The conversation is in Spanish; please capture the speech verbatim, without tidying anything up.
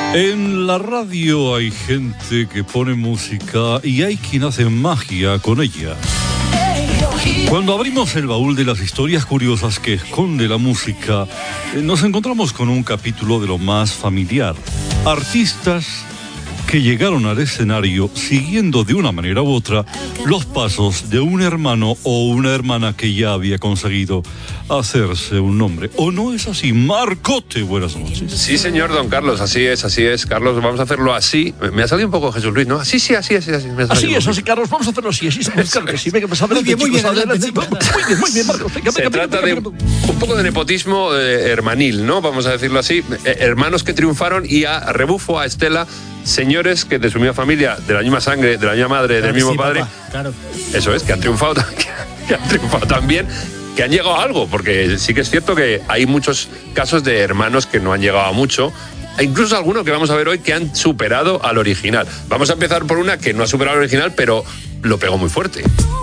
En la radio hay gente que pone música y hay quien hace magia con ella. Cuando abrimos el baúl de las historias curiosas que esconde la música, nos encontramos con un capítulo de lo más familiar. Artistas que llegaron al escenario siguiendo de una manera u otra los pasos de un hermano o una hermana que ya había conseguido hacerse un nombre. ¿O no es así? Marcote, buenas noches. Sí, señor don Carlos, así es, así es. Carlos, vamos a hacerlo así. Me ha salido un poco Jesús Luis, ¿no? Sí, sí, así, así, así. Me ha así es, así, Carlos, vamos a hacerlo así. Así es, claro que sí. Venga, pues adelante, muy bien, chicos, muy bien, adelante. adelante, Muy bien, muy bien, Marcos. Venga, Se venga, trata venga, de venga. un poco de nepotismo eh, hermanil, ¿no? Vamos a decirlo así. Eh, hermanos que triunfaron y a rebufo a Estela, señores que de su misma familia, de la misma sangre, de la misma madre, Claro del que mismo sí, padre. papá, claro. Eso es, que han triunfado, que han triunfado también, que han llegado a algo, porque sí que es cierto que hay muchos casos de hermanos que no han llegado a mucho, e incluso algunos que vamos a ver hoy que han superado al original. Vamos a empezar por una que no ha superado al original, pero lo pegó muy fuerte.